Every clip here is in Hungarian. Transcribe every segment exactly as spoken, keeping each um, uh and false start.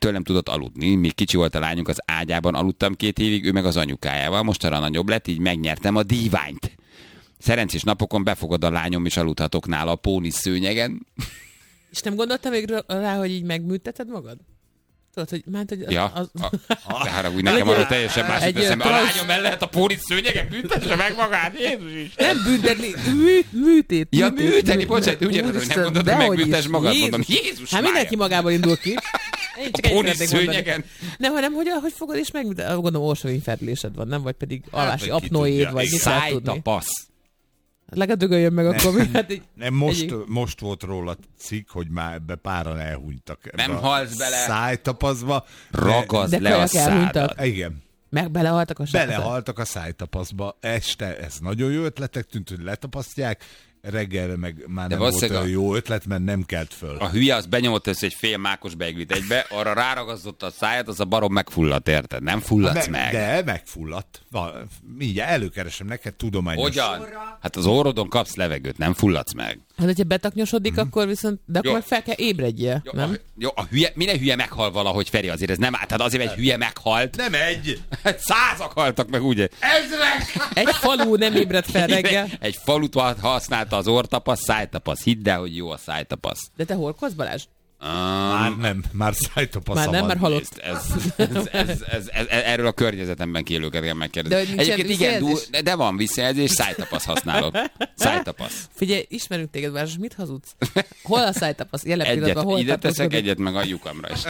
tőlem tudott aludni. Még kicsi volt a lányunk, az ágyában aludtam két évig, ő meg az anyukájával. Mostanra nagyobb lett, így megnyertem a díványt. Szerencsés napokon befogad a lányom, és aludhatok nála a póni szőnyegen. És nem gondoltam még rá, hogy így megműteted magad? Tudod, hogy ment, hogy... Az, ja, az... A, de haragudj, nekem arra teljesen más, hogy teszem. A trans... lányom el lehet a póni szőnyegen, büntesse meg magát, Jézus is. Nem büntetni, mű, műtét. Ja, műteni, bocsánat, úgy érted, hogy nem mondod, hogy megbüntess magad, Jézus. Mondom, Jézus hát mindenki magából indul ki. Én csak a póni szőnyegen. Nem, hanem hogy, hogy fogod és megműted. Gondolom, orsovény fertőzésed van, nem? Vagy pedig alvási apnoéd, vagy mit lehet tudni. Szájtapasz. Legalább dögöljön meg nem, akkor. Hát így, nem, most, most volt róla cikk, hogy már ebbe páran elhunytak. Nem halsz bele. Szájtapaszba. Ragazd le a szádat. Igen. Meg belehaltak a szájtapaszba. Belehaltak a szájtapaszba. Este ez nagyon jó ötletek tűnt, hogy letapasztják. Reggelre meg már de nem volt olyan jó ötlet, mert nem kelt föl. A hülye az benyomott össze egy fél mákos beiglit egybe, arra ráragasztotta a száját, az a barom megfulladt, érted? Nem fulladsz meg. De megfulladt. Mindjárt előkeresem neked tudományos. Hogyan? Hát az orrodon kapsz levegőt, nem fulladsz meg. Hát, hogyha betaknyosodik, mm. akkor viszont, de akkor jó. Meg fel kell ébredje, jó, nem? A, jó, a hülye, minden hülye meghal valahogy, Feri, azért ez nem állt. Tehát azért egy hülye meghalt. Nem egy. Százak haltak meg, ugye? Ezrek! Egy falu nem ébredt fel reggel. Egy falut használta az orrtapasz, szájtapasz. Hidd el, hogy jó a szájtapasz. De te horkolsz, Balázs? Um, már nem, már szájtapasza Már nem, van. már halott. Ez, ez, ez, ez, ez, ez, erről a környezetemben kélőket kell megkérdezni. Egyébként igen, dú, de, de van visszajelzés, szájtapasz használok. Szájtapasz. Figyelj, ismerünk téged, Balázs, mit hazudsz? Hol a szájtapasz? Jelen pillanatban hol ide teszek egyet, meg a lyukamra is.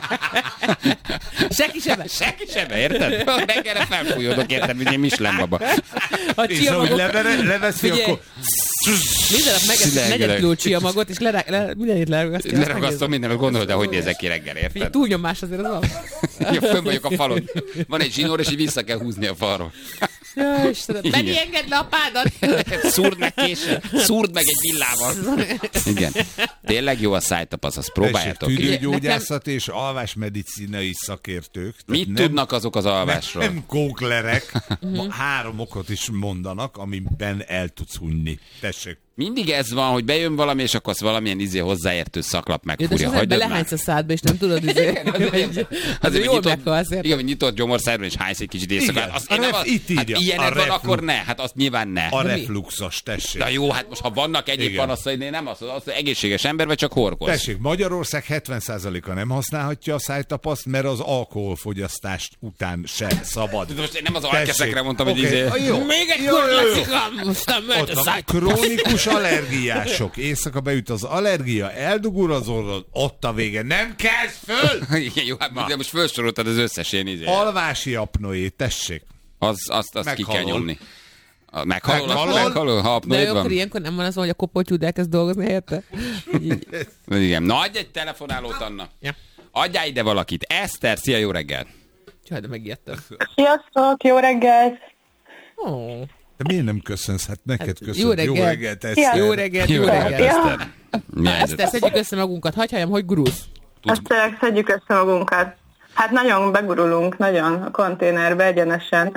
Seki sebe. Seki sebe, érted? Reggelre felfújódok, érted, mint én Michelin baba. A csiamagok... leveszi, akkor... Minden nap megeszik negyed kiló csiamagot, és mindenit leragasztja. Leragasztom minden, hogy gondolod, de hogy nézek ki reggel, érted? Túlnyomás azért az van. Ja, fönn vagyok a falon. Van egy zsinór, és így vissza kell húzni a falról. Ja, Istenem. Benni, engedd le a pádat! Szúrd meg késsel. Szúrd meg egy villával. Igen. Tényleg jó a szájtapasz, azt próbáljátok ki. Tüdőgyógyászat és alvásmedicinai szakértők. Mit nem, tudnak azok az alvásról? Nem, nem kóklerek. Három okot is mondanak, amiben el tudsz hunyni. Tessék. Mindig ez van, hogy bejön valami, és akkor azt valamilyen izé hozzáértő szaklap megfúrja. Ja, de belehánysz a szádba, és nem tudod izé. Azért jól meghalsz, érted? Igen, hogy nyitott gyomorszájban, és hánysz egy kicsit éjszakát. Azt én nem az, hát ilyenek van, akkor ne. Hát azt nyilván ne. A refluxos, tessék. Na jó, hát most ha vannak egyéb panaszai, nem az, az egészséges ember, vagy csak horkoz. Tessék, Magyarország hetven százaléka nem használhatja a szájtapaszt, mert az alkoholfogyasztást után sem szabad. Most én nem az alkeszekre mondtam, hogy izé. Még egy kurlacikam, most nem mehet a szájtapasz. Allergiások. Éjszaka beüt az allergia, eldugul az orrod, ott a vége. Nem kezd föl! Igen, jó, hát de most felsoroltad az összes ilyen izé. Alvási apnoé, tessék. Az, azt, azt ki kell nyomni. Meghalol, meghalol, meghalol, ha apnoid van. De akkor ilyenkor nem van az, hogy a kopoltyúd elkezd dolgozni helyette? Igen, na adj egy telefonálót, Anna. Ja. Adjál ide valakit. Eszter, szia, jó reggelt. Csaj, de megijedtem. Sziasztok, jó reggelt. Oh. De miért nem köszönsz? Hát neked hát, köszönöm. Jó reggelt. Jó reggelt, Eszter. Jó reggelt, jó reggelt, Eszter. Eszter, szedjük össze magunkat. Hagyj halljam, hogy gurulsz? Eszter, szedjük össze magunkat. Hát nagyon begurulunk, nagyon a konténerbe egyenesen.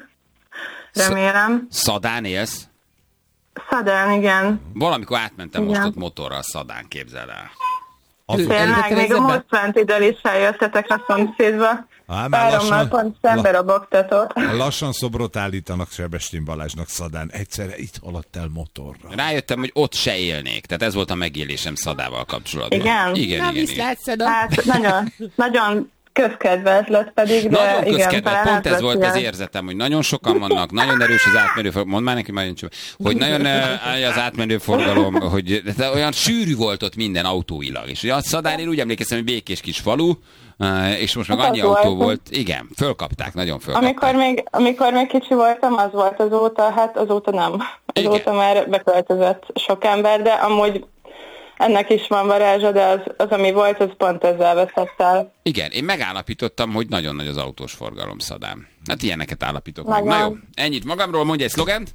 Remélem. Szadán élsz? Szadán, igen. Valamikor átmentem igen. most ott motorral Szadán, képzel el. Tényleg, még a Moszkvántidől is eljöttetek a szomszédba. Párommal pont szembe robogtatok. Lassan szobrot állítanak Sebestyén Balázsnak Szadán. Egyszerre itt haladt el motorra. Rájöttem, hogy ott se élnék. Tehát ez volt a megélésem Szadával kapcsolatban. Igen? Igen, Na, igen, igen. igen. Hát nagyon, nagyon közkedvelt lett pedig, de nagyon igen. Közkedvelt. Pont ez volt az érzetem, hogy nagyon sokan vannak, nagyon erős az átmenő forgalom. Mondd már neki, már nincs, hogy nagyon az átmenő forgalom, hogy olyan sűrű volt ott minden autóilag. És a Szadánén úgy emlékeztem, hogy békés kis falu, és most meg annyi autó volt. volt. Igen, fölkapták, nagyon fölkapták. Amikor még, amikor még kicsi voltam, az volt azóta, hát azóta nem. Azóta igen. Már beköltözött sok ember, de amúgy ennek is van varázsa, de az, az, ami volt, az pont ezzel veszett el. Igen, én megállapítottam, hogy nagyon nagy az autós forgalom Szadán. Hát ilyeneket állapítok nagyon. meg. Na jó, ennyit magamról, mondj egy szlogent.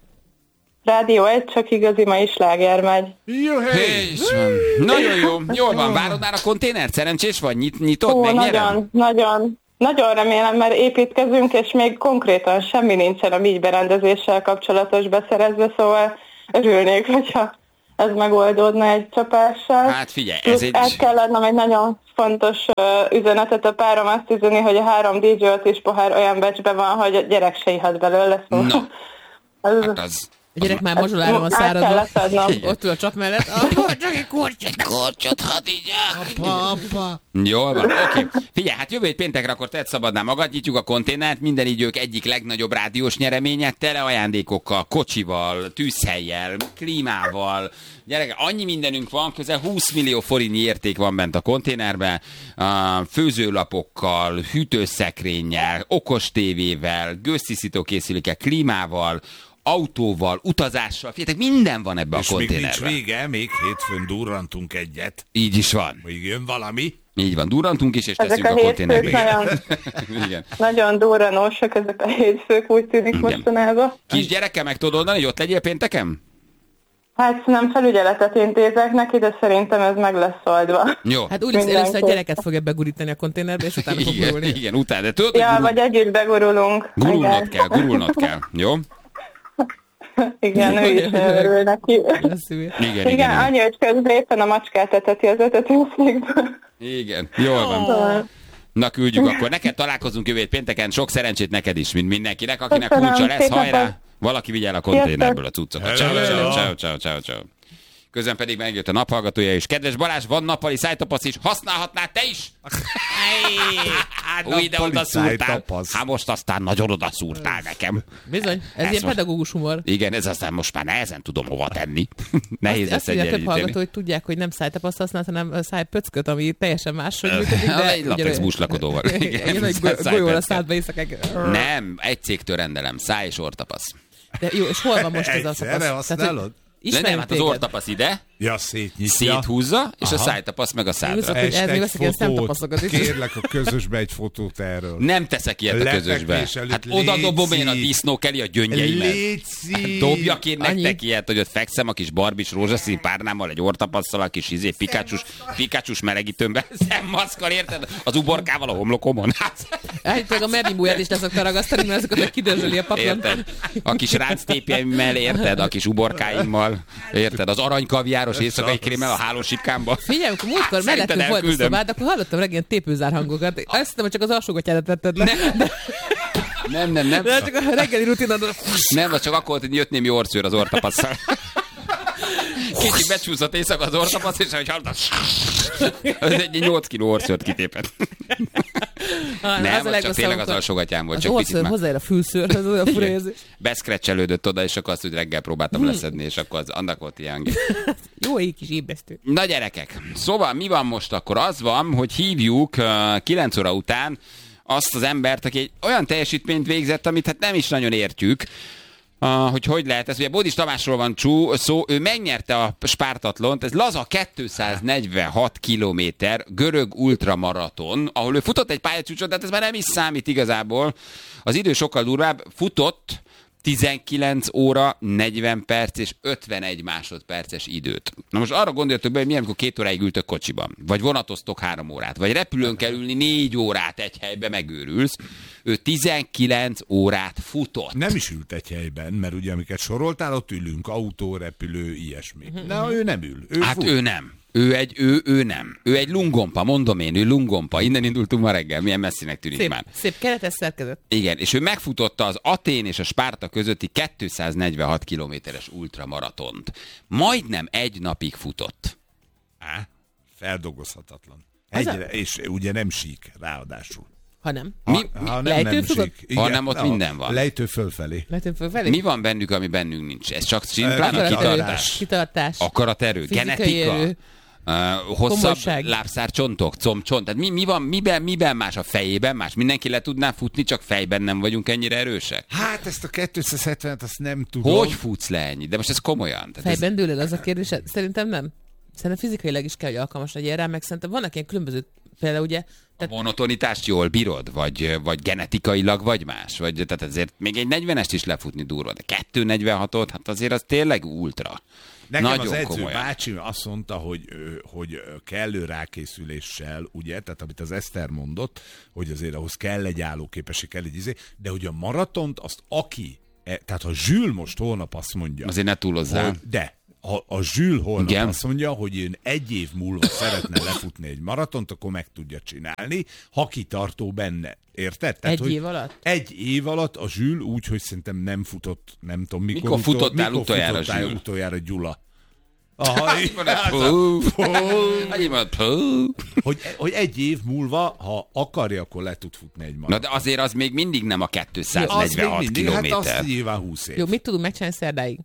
Rádió egy, csak igazi mai sláger megy. Jó, hey. Nagyon jó, jól van, várod már a konténert? Szerencsés vagy? Nyit, nyitott, Ó, megnyerem? Nagyon, nagyon. Nagyon remélem, mert építkezünk, és még konkrétan semmi nincsen a mi berendezéssel kapcsolatos beszerezve, szóval örülnék, hogyha ez megoldódna egy csapással. Hát figyelj, ez egy... Át kell adnom egy nagyon fontos uh, üzenetet, a párom azt üzeni, hogy a három dé dzsé is pohár olyan becsben van, hogy a gyerek se ihat belőle. Szóval. No. az, hát az... A gyerek már mazsolára van száradva. Ott ül a csap mellett. Ah, csak egy kortyot, kortyot, hadd így. Apa, apa. Jól van, oké. Okay. Figyelj, hát jövő hét péntekre akkor tedd szabadná magad, nyitjuk a konténert, minden idők egyik legnagyobb rádiós nyereménye, tele ajándékokkal, kocsival, tűzhellyel, klímával. Gyerek, annyi mindenünk van, közel húsz millió forintnyi érték van bent a konténerben, főzőlapokkal, hűtőszekrényel, okos tévével, gőztisztítókészülékkel, klímával, autóval, utazással, figyeljetek, minden van ebbe és a konténerben. És még nincs vége, még hétfőn durrantunk egyet. Így is van. Még jön valami. Így van, durrantunk is, és ezek teszünk a, a konténerbe. Nagyon, igen. nagyon durranósak ezek a hétfők, úgy tűnik mostanában. Kisgyerekkel meg tudod oldani, hogy ott legyél pénteken? Hát nem felügyeletet intézek neki, de szerintem ez meg lesz oldva. Jó. Hát úgy lesz, először a gyereket fogja begurítani a konténerbe, és utána fog gurulni. Igen, igen, utána. De tudod, ja, gurul... vagy együtt begurulunk. Gurulnod kell, gurulnod kell. Jó? Igen, ő is örül neki. Igen, igen, igen, igen. Annyi, hogy közben éppen a macskát eteti az etetőszékből. Igen, jól van. Oh. Na küldjük akkor. Neked találkozunk jövő pénteken. Sok szerencsét neked is, mint mindenkinek, akinek Köszönöm, kulcsa lesz. szépen. Hajrá! Valaki vigyel a konténerből a cuccokat. Ciao, ciao, ciao, ciao, ciao, ciao. Közben pedig megjött a naphallgatója is. Kedves Balázs, van nappali szájtapasz is. Használhatnád te is? Új, ide oda szúrtál. Hát most aztán nagyon oda szúrtál nekem. Bizony, ez, ez ilyen most... pedagógus humor. Igen, ez aztán most már nehezen tudom hova tenni. Nehéz lesz egyenlíteni. Több hallgató, hogy tudják, hogy nem szájtapaszt használsz, hanem szájpöcköt, ami teljesen máshogy működik. De egy latex búslakodóval. Igen, egy golyóra szállt be éjszakák. Nem, egy cégtől rendelem. Száj és orrtapasz. De jó, és hol van most ez a tapasz? Egyszerre használod? De nem, hát az orrtapasz ide, ja, szétnyitja. Széthúzza, és aha. A szájtapasz meg a szádra. Hogy ez még veszek ilyen szemtapaszokat is. Kérlek a közösbe egy fotót erről. Nem teszek ilyet a közösbe. Hát oda dobom én a disznó Kelly a gyöngyeimet. Léci. Dobjak én nektek ilyet, hogy ott fekszem a kis barbis rózsaszín párnámmal, egy orrtapasszal, a kis izé, pikácsus, pikácsus melegítőmben, szemmaszkal, érted? Az uborkával a homlokomon. Hát a merrimúját is leszokta ragasztani, mert azokat meg kidörzsöli a paplan. A kis ránctépjeimmel, érted? A kis uborkáimmal, érted? Az aranykaviáros éjszakai krémmel a hálósipkámba. Figyelj, amikor múltkor mellettünk volt a szobád, akkor hallottam reggel tépőzár hangokat. Azt hiszem, hogy csak az alsógatyádat vetted le. De... Nem, nem, nem. De csak a reggeli rutinadon. Nem, az csak akkor volt, hogy jött némi orrszőr az orrtapasszal. Kicsit becsúszott éjszaka az orrtapasz, és ahogy hallottam, az egy nyolc kiló orrszőrt kitépett. Ha, nem, az, az csak tényleg az alsógatyám volt. Az csak picit már... hozzáér a fülszőr, az olyan fura érzés. Beszkrecselődött oda, és akkor azt, hogy reggel próbáltam hmm. leszedni, és akkor az, annak volt ilyen hangja. Jó, egy kis ébresztő. Na gyerekek, szóval mi van most akkor? Az van, hogy hívjuk uh, kilenc óra után azt az embert, aki egy olyan teljesítményt végzett, amit hát nem is nagyon értjük, Uh, hogy hogy lehet ez. Ugye Bódis Tamásról van csú, szó, ő megnyerte a Spártatlont, ez laza kétszáznegyvenhat kilométer görög ultramaraton, ahol ő futott egy pályacsúcsot, tehát ez már nem is számít igazából. Az idő sokkal durvább, futott tizenkilenc óra, negyven perc és ötvenegy másodperces időt. Na most arra gondoljatok be, hogy milyen, amikor két óráig ültök kocsiban, vagy vonatoztok három órát, vagy repülőn kell ülni négy órát egy helybe, megőrülsz. Ő tizenkilenc órát futott. Nem is ült egy helyben, mert ugye amiket soroltál, ott ülünk, autó, repülő, ilyesmi. Na, ő nem ül. Ő hát fut. ő nem. Ő egy, ő, ő nem. Ő egy lungompa, mondom én, ő lungompa. Innen indultunk ma reggel, milyen messzinek tűnik szép, már. Szép keretes szerkezet. Igen, és ő megfutotta az Atén és a Spárta közötti kétszáznegyvenhat kilométeres ultramaratont. Majdnem egy napig futott. Á, feldolgozhatatlan. Egyre, és ugye nem sík, ráadásul. Ha nem. Ha, Mi, ha mi, nem, nem sík. Igen, hanem ott no, minden van. Lejtő fölfelé. Lejtő fölfelé? Mi van bennük, ami bennünk nincs? Ez csak szimplán a kitartás. Kitartás. Akaraterő, genetika. Erő. Uh, hosszabb Komolyság. Lábszárcsontok, combcsont. Tehát mi, mi van, miben, miben más a fejében más? Mindenki le tudná futni, csak fejben nem vagyunk ennyire erősek? Hát ezt a kétszázhetvenet azt nem tudom. Hogy futsz le ennyi? De most ez komolyan. Tehát fejben ez... dől el az a kérdés? Szerintem nem. Szerintem fizikailag is kell, hogy alkalmas legyen rá, meg szerintem vannak ilyen különböző, például ugye... Tehát... A monotonitást jól bírod? Vagy, vagy genetikailag vagy más? Vagy, tehát azért még egy negyvenest is lefutni durva, de kettő negyvenhatot, hát azért az tényleg ultra. Nekem nagyon az edző komolyan. bácsi azt mondta, hogy, hogy kellő rákészüléssel, ugye, tehát amit az Eszter mondott, hogy azért ahhoz kell egy állóképesség, kell egy izé, de hogy a maratont azt aki, tehát ha Zsül most holnap azt mondja... Azért ne túlozzál. De ha a Zsül holnap Igen. azt mondja, hogy én egy év múlva szeretne lefutni egy maratont, akkor meg tudja csinálni, ha kitartó benne. Érted? Tehát, Egy hogy év alatt? Egy év alatt a Zsül úgy, hogy szerintem nem futott, nem tudom mikor. Mikor futottál mikor utoljára, futottál Zsül? utoljára, Gyula? Aha, hogy, hogy egy év múlva, ha akarja, akkor le tud futni egy Na maraton. de azért az még mindig nem a Az még kétszáznegyvenhat mindig, hát kilométer. azt nyilván húsz év. Jó, mit tudunk megcsinálni szerdáig?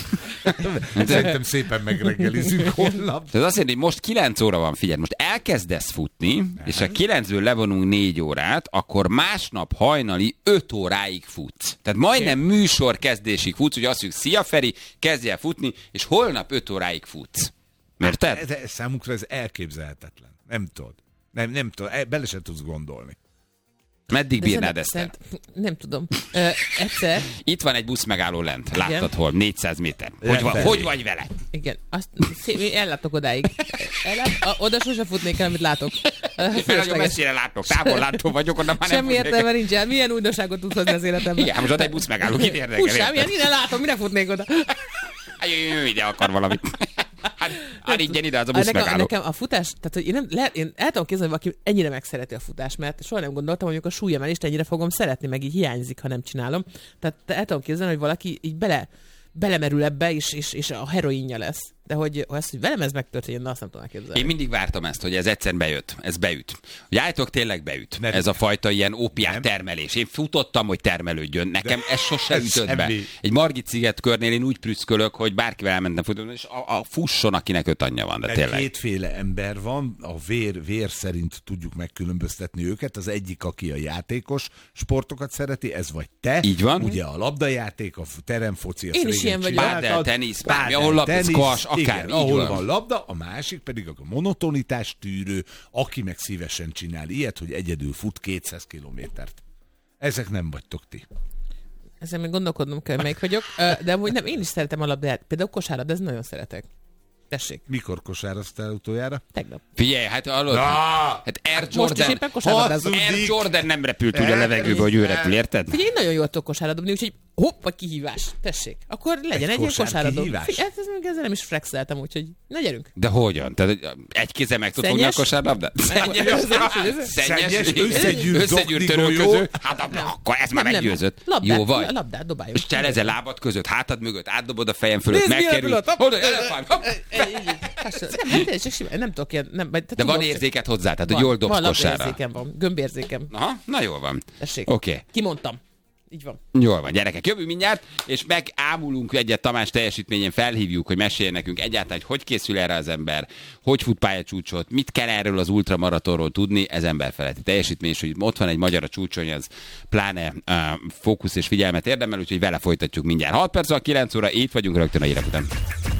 Szerintem szépen megreggelizünk holnap. Tehát azt jelenti, hogy most kilenc óra van, figyelj, most elkezdesz futni, és ha kilencből levonunk négy órát, akkor másnap hajnali öt óráig futsz. Tehát majdnem műsor kezdésig futsz, hogy azt mondjuk, szia Feri, kezdj el futni, és holnap öt óráig futsz. Érted? De számukra ez elképzelhetetlen. Nem tudod. Nem, nem tudod. E- Bele se tudsz gondolni. Meddig De bírnád szerint- ezt? szerint- Nem tudom. Ö, egyszer, Itt van egy busz megálló lent. Láttad Igen. hol? négyszáz méter. Hogy, va- Lefelé. hogy vagy vele? igen, azt szép, én ellátok odáig. Ellát, a, oda sose futnék el, amit látok. Én nagyon Fölösleges. messzire látok, távol látó vagyok, onnan már nem Semmi futnék. értelme nincsen. Milyen újdonságot tudsz hozni az életemben? Igen, most ott egy busz megálló, kit érdekel? Fussál, érted? milyen ide látom, mire futnék oda? Hát jöjjön, jöjjön, ide akar valamit. Hát, hát ingyen ide az a busz nekem, megálló. nekem a futás, tehát hogy én, nem, le, én el tudom képzelni, hogy valaki ennyire megszereti a futást, mert soha nem gondoltam, hogy a súlyemelést ennyire fogom szeretni, meg így hiányzik, ha nem csinálom. Tehát el tudom képzelni, hogy valaki így bele, belemerül ebbe, és, és, és a heroinja lesz. De hogy azt, hogy velem ez megtörténjen, na azt nem tudom elképzelni. Én mindig vártam ezt, hogy ez egyszer bejött. Ez beüt. Hogy állítok, tényleg beüt. Nem. Ez a fajta ilyen ópiát Nem. termelés. Én futottam, hogy termelődjön. Nekem ez sose ez ütött be. semmi. Egy Margit sziget körnél én úgy prüszkölök, hogy bárkivel elmentem futni, és a, a fusson, akinek öt anyja van, de Mert tényleg. kétféle ember van, a vér, vér szerint tudjuk megkülönböztetni őket. Az egyik, aki a játékos sportokat szereti, ez vagy te. Így van. Ugye a labdajáték, a teremfoci, azt Én is régen ilyen vagyok. csináltad. Pádel, tenisz, bármi, Pádel, ahol labda, tenisz, squash, akármi, igen, így ahol van. van labda, a másik pedig a monotonitás tűrő, aki meg szívesen csinál ilyet, hogy egyedül fut kétszáz kilométert. Ezek nem vagytok ti. Ezen még gondolkodnom kell, melyik vagyok. Ö, De amúgy nem, én is szeretem a labdát. Például kosárlabda, ez nagyon szeretek. Tessék, Mikor kosároztál utoljára? tegnap. Figyelj, hát hallod, hát Air Most is Jordan, éppen kosárlabdázom. Hazudik. Air Jordan nem repült úgy a levegőbe, hogy ő repül, érted? Figyelj, én nagyon jól tudok kosárlabdani, úgyhogy hopp, vagy kihívás. Tessék, akkor legyen Egy egy, egy ilyen kosár kosárlabda. kihívás? Figyelj, hát ez még ezzel nem is flexeltem, úgyhogy na gyerünk. De hogyan? Tehát egy kézzel meg tudod fogni a Szennyes? kosárlabdát? Szennyes? Szennyes, összegyűrt összegyűrt doknigolyó. törölköző. Hát akkor ez már Nem, nem, meggyőzött. labdát, Jó vagy. labdát dobáljuk. És te ezel lábad között, hátad mögött, átdobod a fejem fölött, Nézd, milyen megkerül. pillanat, hopp. Oda, elefány, hopp. Ej, így, így. Hasonló. Nem, nem, tényleg csak simán, nem tudok ilyen, nem, tehát De tudom, van csak- érzéket hozzá, tehát hogy van, jól dobsz van kosárra. labdaérzékem van, gömbérzékem. Aha, na jól van. Tessék. Oké. Okay. Kimondtam. Így van. Jól van, gyerekek, jövünk mindjárt, és megámulunk egyet Tamás teljesítményén, felhívjuk, hogy meséljen nekünk egyáltalán, hogy hogy készül erre az ember, hogy fut pályacsúcsot, mit kell erről az ultramaratonról tudni, ez emberfeletti teljesítmény, és hogy ott van egy magyar a csúcson, az pláne uh, fókusz és figyelmet érdemel, úgyhogy vele folytatjuk mindjárt. hat perc, a kilenc óra, itt vagyunk rögtön a hírek után.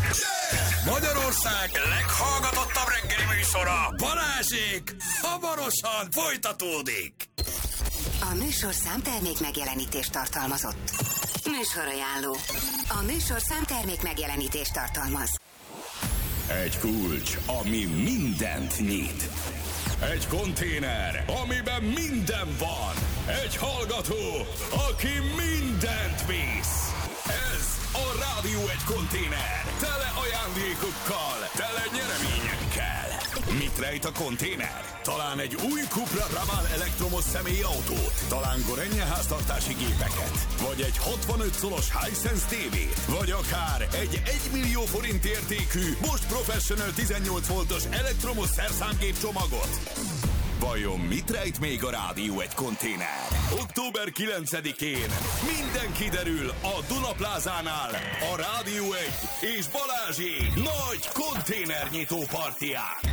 Magyarország leghallgatottabb reggeli műsora, Balázsék, hamarosan folytatódik. A műsorszám termék megjelenítést tartalmazott. Műsorajánló. A műsorszám termék megjelenítést tartalmaz. Egy kulcs, ami mindent nyit. Egy konténer, amiben minden van. Egy hallgató, aki mindent visz. Ez a Rádió egy konténer. Tele ajándékokkal, tele nyereményekkel. Mit rejt a konténer? Talán egy új Cupra Raval elektromos személyautót, talán Gorenje háztartási gépeket, vagy egy hatvanöt szolos Hisense tévét, vagy akár egy egymillió forint értékű Bosch Professional tizennyolc voltos elektromos szerszámgép csomagot. Vajon mit rejt még a Rádió egy konténer? október kilencedikén minden kiderül a Dunaplázánál a Rádió egy és Balázsék nagy konténernyitó partiján.